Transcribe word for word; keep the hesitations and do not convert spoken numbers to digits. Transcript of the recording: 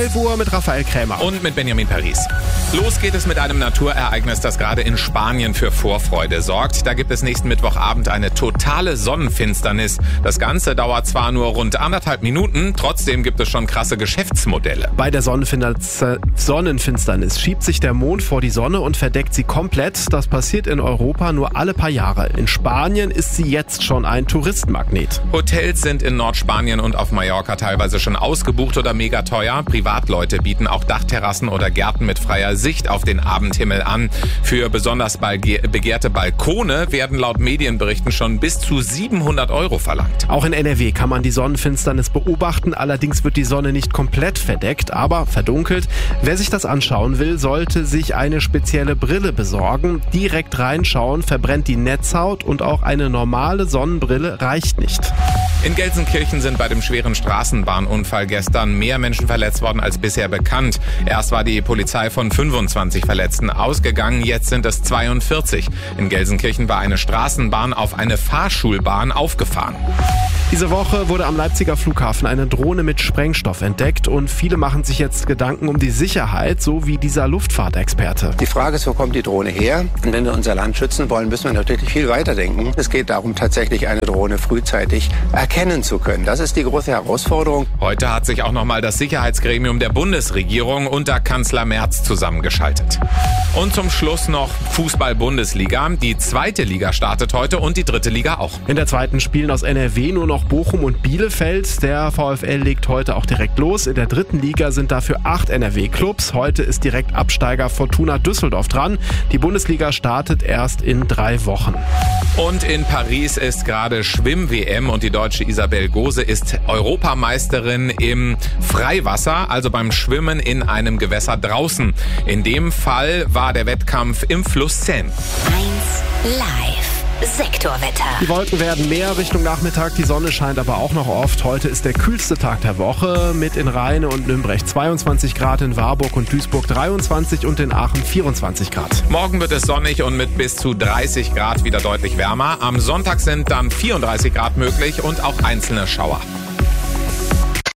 elf Uhr mit Raphael Krämer. Und mit Benjamin Paris. Los geht es mit einem Naturereignis, das gerade in Spanien für Vorfreude sorgt. Da gibt es nächsten Mittwochabend eine totale Sonnenfinsternis. Das Ganze dauert zwar nur rund anderthalb Minuten, trotzdem gibt es schon krasse Geschäftsmodelle. Bei der Sonnenfinsternis schiebt sich der Mond vor die Sonne und verdeckt sie komplett. Das passiert in Europa nur alle paar Jahre. In Spanien ist sie jetzt schon ein Touristenmagnet. Hotels sind in Nordspanien und auf Mallorca teilweise schon ausgebucht oder mega teuer. Privatleute bieten auch Dachterrassen oder Gärten mit freier Sicht auf den Abendhimmel an. Für besonders begehrte Balkone werden laut Medienberichten schon bis zu siebenhundert Euro verlangt. Auch in N R W kann man die Sonnenfinsternis beobachten. Allerdings wird die Sonne nicht komplett verdeckt, aber verdunkelt. Wer sich das anschauen will, sollte sich eine spezielle Brille besorgen. Direkt reinschauen verbrennt die Netzhaut und auch eine normale Sonnenbrille reicht nicht. In Gelsenkirchen sind bei dem schweren Straßenbahnunfall gestern mehr Menschen verletzt worden als bisher bekannt. Erst war die Polizei von fünfundzwanzig Verletzten ausgegangen, jetzt sind es zweiundvierzig. In Gelsenkirchen war eine Straßenbahn auf eine Fahrschulbahn aufgefahren. Diese Woche wurde am Leipziger Flughafen eine Drohne mit Sprengstoff entdeckt und viele machen sich jetzt Gedanken um die Sicherheit, so wie dieser Luftfahrtexperte. Die Frage ist, wo kommt die Drohne her? Und wenn wir unser Land schützen wollen, müssen wir natürlich viel weiterdenken. Es geht darum, tatsächlich eine Drohne frühzeitig erkennen zu können. Das ist die große Herausforderung. Heute hat sich auch nochmal das Sicherheitsgremium der Bundesregierung unter Kanzler Merz zusammengeschaltet. Und zum Schluss noch Fußball-Bundesliga. Die zweite Liga startet heute und die dritte Liga auch. In der zweiten spielen aus N R W nur noch Bochum und Bielefeld. Der VfL legt heute auch direkt los. In der dritten Liga sind dafür acht N R W-Clubs. Heute ist direkt Absteiger Fortuna Düsseldorf dran. Die Bundesliga startet erst in drei Wochen. Und in Paris ist gerade Schwimm-W M und die deutsche Isabel Gose ist Europameisterin im Freiwasser, also beim Schwimmen in einem Gewässer draußen. In dem Fall war der Wettkampf im Fluss Seine. eins live. Sektorwetter. Die Wolken werden mehr Richtung Nachmittag, die Sonne scheint aber auch noch oft. Heute ist der kühlste Tag der Woche mit in Rheine und Nürnberg zweiundzwanzig Grad, in Warburg und Duisburg dreiundzwanzig und in Aachen vierundzwanzig Grad. Morgen wird es sonnig und mit bis zu dreißig Grad wieder deutlich wärmer. Am Sonntag sind dann vierunddreißig Grad möglich und auch einzelne Schauer.